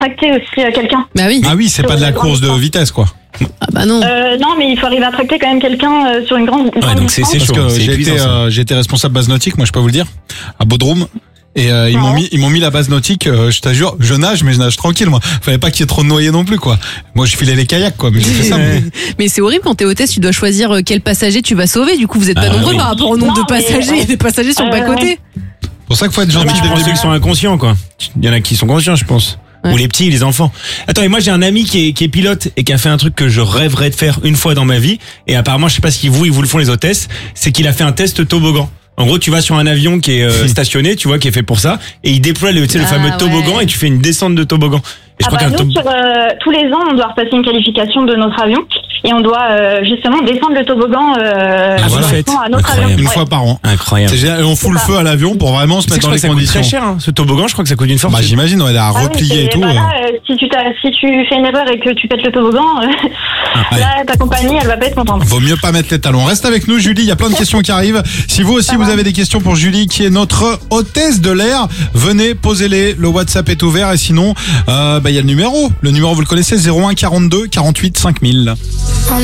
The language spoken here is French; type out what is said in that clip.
tracter aussi quelqu'un. Bah oui. Ah oui, c'est pas de la course de vitesse, quoi. Ah bah non. Non, mais il faut arriver à tracter quand même quelqu'un sur une grande donc c'est distance. Parce chaud, que c'est épuisant, ça. j'ai été responsable base nautique, moi je peux vous le dire, à Bodrum. Et ils m'ont mis la base nautique, je t'assure, je nage mais je nage tranquille moi. Fallait pas qu'il y ait trop de noyés non plus quoi. Moi je filais les kayaks quoi, mais j'ai fait ça. Mais c'est horrible quand t'es hôtesse, tu dois choisir quel passager tu vas sauver. Du coup, vous êtes pas nombreux par rapport au nombre de passagers et des passagers sur le bas-côté. C'est pour ça qu'il faut être Non, mais gentil tu dès le prends ceux début. qui sont inconscients, quoi. Il y en a qui sont conscients, je pense. Ouais. Ou les petits, les enfants. Attends, et moi j'ai un ami qui est pilote et qui a fait un truc que je rêverais de faire une fois dans ma vie. Et apparemment, je sais pas si ils vous le font les hôtesses, c'est qu'il a fait un test toboggan. En gros, tu vas sur un avion qui est stationné, tu vois, qui est fait pour ça, et il déploie le fameux toboggan et tu fais une descente de toboggan. Et je crois qu'un nous, tous les ans, on doit repasser une qualification de notre avion et on doit justement descendre le toboggan voilà. à notre Incroyable. avion. Une fois par an. Incroyable. C'est génial. Et on fout le feu à l'avion pour vraiment se Tu sais mettre que dans je les crois que ça coûte conditions. très cher, hein, ce toboggan, je crois que ça coûte une fortune. Bah j'imagine, on est à replier et tout. Là, si tu fais une erreur et que tu pètes le toboggan, là, ta compagnie, elle va pas être contente. Vaut mieux pas mettre les talons. Reste avec nous, Julie. Il y a plein de questions qui arrivent. Si vous aussi vous avez des questions pour Julie, qui est notre hôtesse de l'air, venez, posez-les. Le WhatsApp est ouvert. Et sinon, il y a le numéro. Le numéro, vous le connaissez, 01 42 48 5000.